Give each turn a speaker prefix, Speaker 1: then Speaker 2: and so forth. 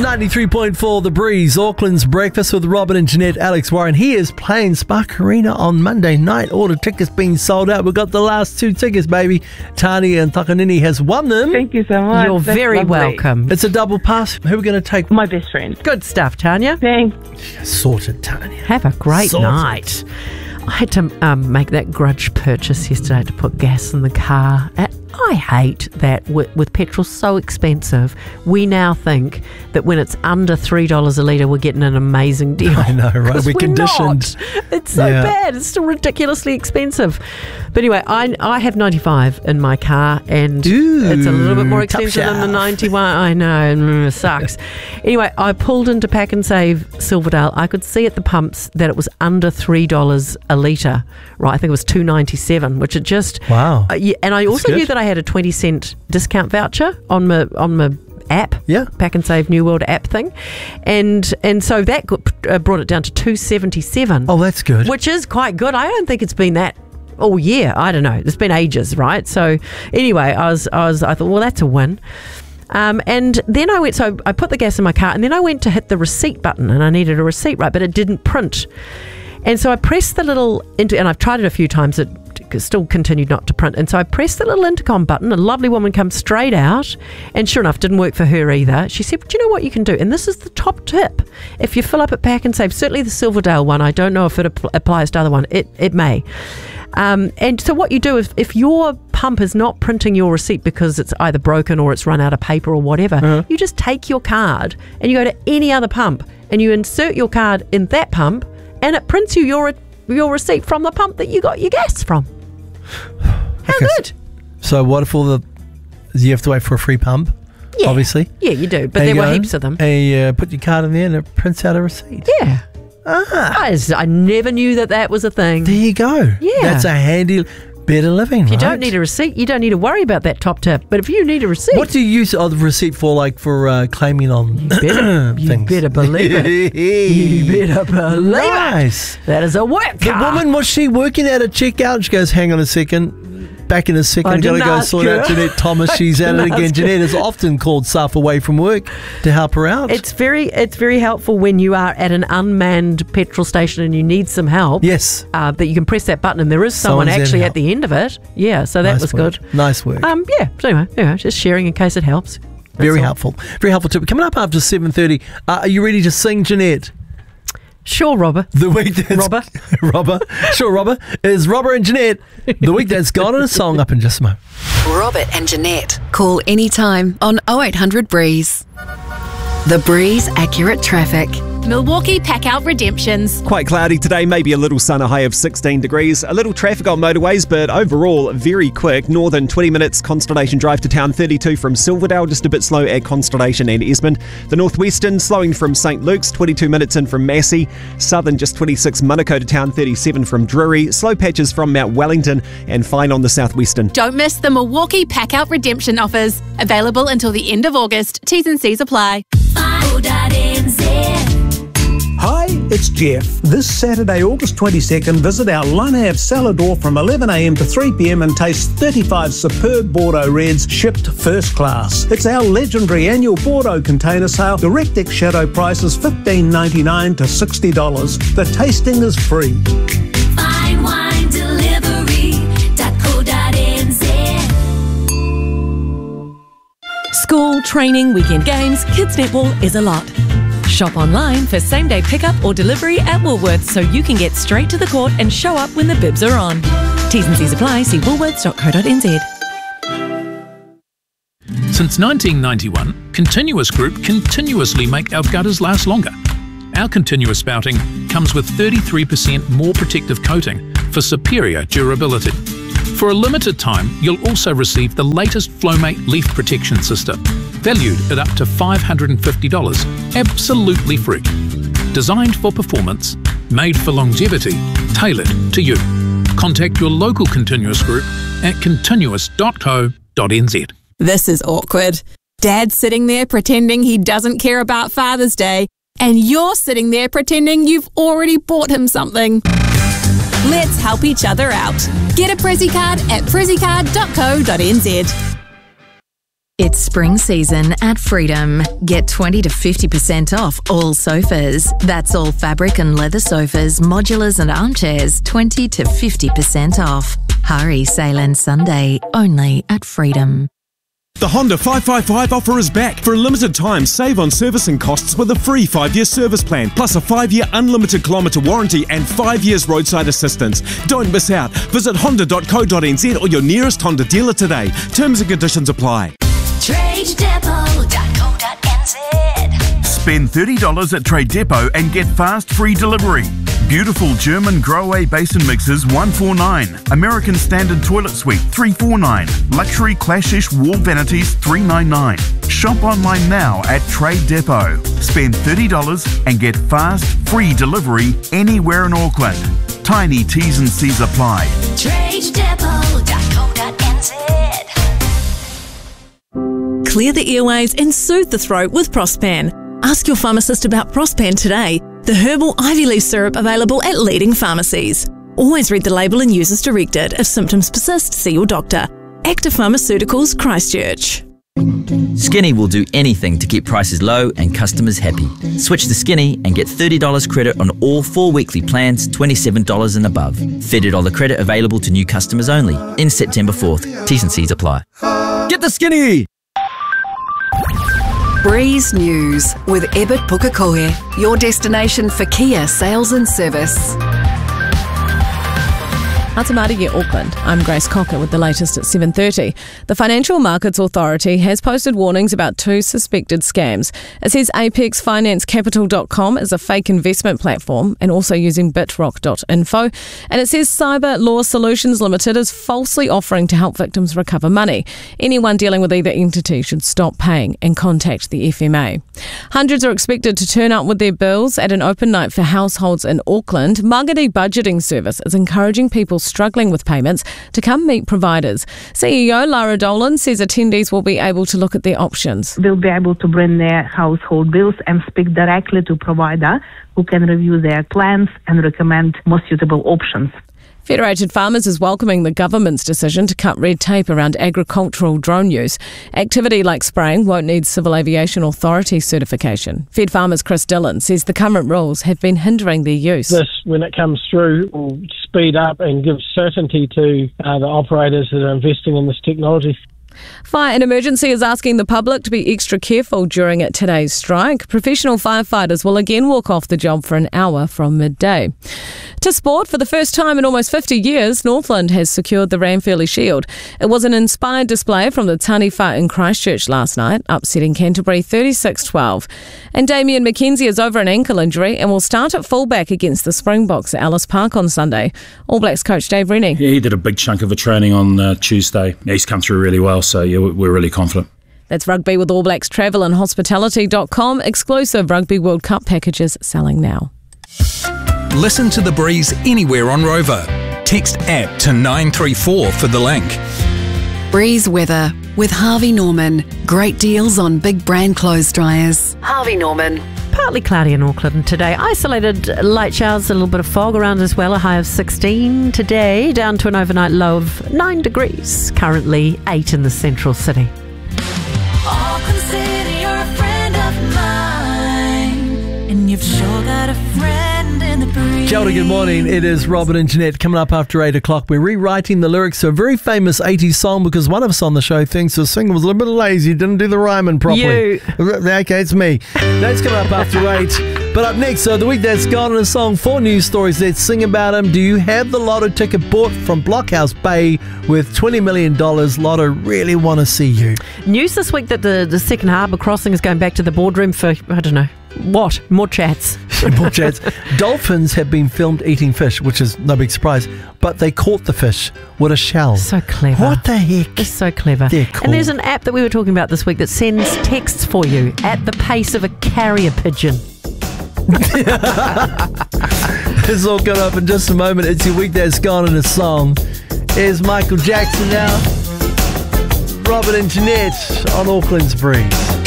Speaker 1: 93.4 The Breeze, Auckland's breakfast with Robin and Jeanette. Alex Warren, he is playing Spark Arena on Monday night. All the tickets being sold out. We've got the last 2 tickets, baby. Tania and Takanini has won them.
Speaker 2: Thank you so much.
Speaker 3: You're very welcome.
Speaker 1: It's a double pass. Who are we going to take?
Speaker 2: My best friend.
Speaker 3: Good stuff, Tanya.
Speaker 2: Thanks.
Speaker 1: Sorted, Tania.
Speaker 3: Have a great
Speaker 1: Sorted.
Speaker 3: night. I had to make that grudge purchase yesterday to put gas in the car. I hate that with petrol so expensive. We now think that when it's under $3 a litre, we're getting an amazing deal.
Speaker 1: I know, right? We're conditioned.
Speaker 3: Not. It's so bad. It's still ridiculously expensive. But anyway, I have 95 in my car, and it's a little bit more expensive than the 91. I know, it sucks. Anyway, I pulled into Pack and Save Silverdale. I could see at the pumps that it was under $3 a litre. Right, I think it was $2.97, which it just and I also knew that I had a 20-cent discount voucher on my app, Pack and Save New World app thing, and so that brought it down to $2.77.
Speaker 1: Oh, that's good.
Speaker 3: Which is quite good. I don't think it's been that all year. I don't know. It's been ages, right? So anyway, I thought, well, that's a win. And then I put the gas in my car, and then I went to hit the receipt button, and I needed a receipt, right? But it didn't print. And so I pressed the little, and I've tried it a few times, it still continued not to print. And so I pressed the little intercom button. A lovely woman comes straight out, and sure enough, didn't work for her either. She said, do you know what you can do? And this is the top tip. If you fill up at Pack and Save, certainly the Silverdale one, I don't know if it applies to other one. It may. And so what you do is, if your pump is not printing your receipt because it's either broken or it's run out of paper or whatever, you just take your card and you go to any other pump and you insert your card in that pump, and it prints you your receipt from the pump that you got your gas from. How good?
Speaker 1: So what if you have to wait for a free pump?
Speaker 3: Yeah.
Speaker 1: Obviously.
Speaker 3: Yeah, you do. But there were heaps of them.
Speaker 1: And you put your card in there and it prints out a receipt.
Speaker 3: Yeah. I never knew that was a thing.
Speaker 1: There you go.
Speaker 3: Yeah.
Speaker 1: That's a handy, better living,
Speaker 3: If you don't need a receipt, you don't need to worry about that top tip. But if you need a receipt...
Speaker 1: What do you use the receipt for, like for claiming on
Speaker 3: you
Speaker 1: things?
Speaker 3: better believe it. You better believe it. That is a work car.
Speaker 1: The woman, was she working at a checkout? She goes, hang on a second. Back in a second, got to go sort out Jeanette Thomas. She's at it again. Jeanette is often called staff away from work to help her out.
Speaker 3: It's very helpful when you are at an unmanned petrol station and you need some help.
Speaker 1: Yes.
Speaker 3: That you can press that button and there is someone actually at the end of it. Yeah, so that was good.
Speaker 1: Nice work.
Speaker 3: Yeah, so anyway, just sharing in case it helps.
Speaker 1: Very helpful. Very helpful tip. Coming up after 7:30, are you ready to sing, Jeanette?
Speaker 3: Sure, Robber.
Speaker 1: The week that's... Robber. Sure, Robber. Is Robber and Jeanette. The week that's gone, and a song up in just a moment.
Speaker 4: Robert and Jeanette. Call anytime on 0800 Breeze. The Breeze Accurate Traffic.
Speaker 5: Milwaukee Pack-Out Redemptions.
Speaker 6: Quite cloudy today, maybe a little sun, a high of 16 degrees. A little traffic on motorways, but overall very quick. Northern 20 minutes, Constellation Drive to town 32 from Silverdale, just a bit slow at Constellation and Esmond. The Northwestern slowing from St Luke's, 22 minutes in from Massey. Southern just 26, Manukau to town 37 from Drury. Slow patches from Mount Wellington and fine on the Southwestern.
Speaker 5: Don't miss the Milwaukee Pack-Out Redemption offers. Available until the end of August. T's and C's apply.
Speaker 7: Hi, it's Jeff. This Saturday, August 22nd, visit our Lunav Salador from 11am to 3pm and taste 35 superb Bordeaux Reds shipped first class. It's our legendary annual Bordeaux container sale. Direct ex shadow price is $15.99 to $60. The tasting is free.
Speaker 8: Fine wine delivery.co.nz.
Speaker 9: School, training, weekend games, kids netball is a lot. Shop online for same-day pickup or delivery at Woolworths so you can get straight to the court and show up when the bibs are on. T's and C's apply. See woolworths.co.nz.
Speaker 10: Since 1991, Continuous Group continuously make our gutters last longer. Our continuous spouting comes with 33% more protective coating for superior durability. For a limited time, you'll also receive the latest Flowmate leaf protection system, valued at up to $550, absolutely free. Designed for performance, made for longevity, tailored to you. Contact your local Continuous Group at continuous.co.nz.
Speaker 5: This is awkward. Dad's sitting there pretending he doesn't care about Father's Day, and you're sitting there pretending you've already bought him something. Let's help each other out. Get a Prezzy card at prezzycard.co.nz.
Speaker 2: It's spring season at Freedom. Get 20 to 50% off all sofas. That's all fabric and leather sofas, modulars and armchairs, 20 to 50% off. Hurry, sale ends Sunday, only at Freedom.
Speaker 11: The Honda 555 offer is back. For a limited time, save on servicing costs with a free 5-year service plan, plus a 5-year unlimited kilometre warranty and 5 years roadside assistance. Don't miss out. Visit honda.co.nz or your nearest Honda dealer today. Terms and conditions apply.
Speaker 8: TradeDepot.co.nz.
Speaker 12: Spend $30 at Trade Depot and get fast free delivery. Beautiful German Grohe basin mixers $149. American Standard Toilet Suite $349. Luxury Clashish wall vanities $399. Shop online now at Trade Depot. Spend $30 and get fast free delivery anywhere in Auckland. Tiny T's and C's apply.
Speaker 8: TradeDepot.co.nz.
Speaker 9: Clear the airways and soothe the throat with Prospan. Ask your pharmacist about Prospan today, the herbal ivy leaf syrup available at leading pharmacies. Always read the label and use as directed. If symptoms persist, see your doctor. Active Pharmaceuticals, Christchurch.
Speaker 13: Skinny will do anything to keep prices low and customers happy. Switch to Skinny and get $30 credit on all 4 weekly plans, $27 and above. $30 credit available to new customers only. In September 4th. T's and C's apply.
Speaker 6: Get the Skinny!
Speaker 4: Breeze News with Ebert Pukekohe, your destination for Kia sales and service.
Speaker 14: Atamari Auckland. I'm Grace Cocker with the latest at 7:30. The Financial Markets Authority has posted warnings about 2 suspected scams. It says ApexFinanceCapital.com is a fake investment platform and also using bitrock.info. And it says Cyber Law Solutions Limited is falsely offering to help victims recover money. Anyone dealing with either entity should stop paying and contact the FMA. Hundreds are expected to turn up with their bills at an open night for households in Auckland. Magadi Budgeting Service is encouraging people struggling with payments to come meet providers. CEO Lara Dolan says attendees will be able to look at their options.
Speaker 15: They'll be able to bring their household bills and speak directly to provider who can review their plans and recommend more suitable options.
Speaker 14: Federated Farmers is welcoming the government's decision to cut red tape around agricultural drone use. Activity like spraying won't need Civil Aviation Authority certification. Fed Farmers Chris Dillon says the current rules have been hindering their use.
Speaker 16: This, when it comes through, will speed up and give certainty to the operators that are investing in this technology.
Speaker 14: Fire and Emergency is asking the public to be extra careful during today's strike. Professional firefighters will again walk off the job for an hour from midday. To sport, for the first time in almost 50 years, Northland has secured the Ranfurly Shield. It was an inspired display from the Taniwha in Christchurch last night, upsetting Canterbury 36-12. And Damien McKenzie is over an ankle injury and will start at fullback against the Springboks at Ellis Park on Sunday. All Blacks coach Dave Rennie.
Speaker 17: Yeah, he did a big chunk of a training on Tuesday. He's come through really well, so yeah, we're really confident.
Speaker 14: That's rugby with All Blacks Travel and Hospitality.com. Exclusive Rugby World Cup packages selling now.
Speaker 18: Listen to The Breeze anywhere on Rover. Text APP to 934 for the link.
Speaker 4: Breeze weather with Harvey Norman. Great deals on big brand clothes dryers. Harvey Norman.
Speaker 3: Partly cloudy in Auckland today. Isolated light showers, a little bit of fog around as well. A high of 16 today, down to an overnight low of 9 degrees. Currently 8 in the central city.
Speaker 8: Auckland City, you're a friend of mine, and you've sure got a friend in the breeze.
Speaker 1: Kia ora, good morning. It is Robin and Jeanette coming up after 8 o'clock. We're rewriting the lyrics to a very famous 80s song because one of us on the show thinks the singer was a little bit lazy, didn't do the rhyming properly.
Speaker 3: You.
Speaker 1: Okay, it's me. That's coming up after 8. But up next, the week that's gone in a song, 4 news stories. Let's sing about them. Do you have the lotto ticket bought from Blockhouse Bay with $20 million? Lotto really want to see you.
Speaker 3: News this week that the second harbour crossing is going back to the boardroom for, I don't know, what? More chats.
Speaker 1: More chats. Dolphins have been filmed eating fish, which is no big surprise, but they caught the fish with a shell.
Speaker 3: So clever.
Speaker 1: What the heck?
Speaker 3: It's so clever.
Speaker 1: They're cool.
Speaker 3: And there's an app that we were talking about this week that sends texts for you at the pace of a carrier pigeon.
Speaker 1: This is all coming up in just a moment. It's your week that's gone in a song. Here's Michael Jackson now. Robin and Jeanette on Auckland's Breeze.